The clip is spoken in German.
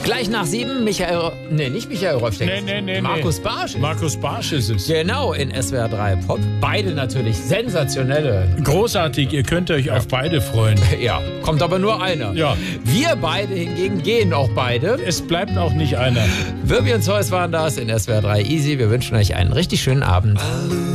Gleich nach 7, nicht Michael Rolfstein. Nee. Markus Barsch. Markus Barsch ist es. Genau, in SWR 3 Pop. Beide natürlich sensationelle. Großartig, ihr könnt euch auf beide freuen. Ja, kommt aber nur einer. Ja. Wir beide hingegen gehen auch beide. Es bleibt auch nicht einer. Wirbi und Zeus waren das in SWR 3 Easy. Wir wünschen euch einen richtig schönen Abend.